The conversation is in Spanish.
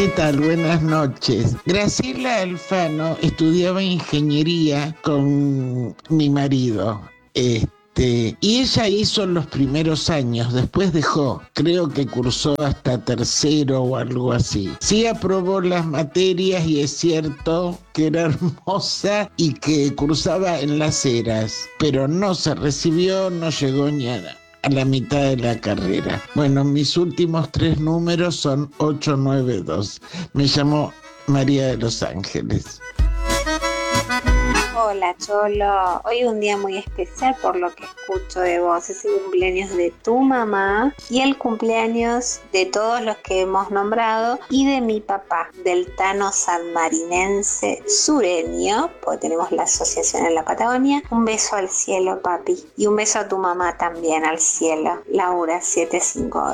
¿Qué tal? Buenas noches. Graciela Alfano estudiaba ingeniería con mi marido. Y ella hizo los primeros años, después dejó, creo que cursó hasta tercero o algo así. Sí aprobó las materias y es cierto que era hermosa y que cursaba en Las Heras, pero no se recibió, no llegó ni a la mitad de la carrera. Bueno, mis últimos 3 números son 892. Me llamo María de los Ángeles. Hola Cholo, hoy es un día muy especial por lo que escucho de vos. Es el cumpleaños de tu mamá y el cumpleaños de todos los que hemos nombrado y de mi papá, del Tano sanmarinense sureño, porque tenemos la asociación en la Patagonia. Un beso al cielo, papi, y un beso a tu mamá también al cielo, Laura 758.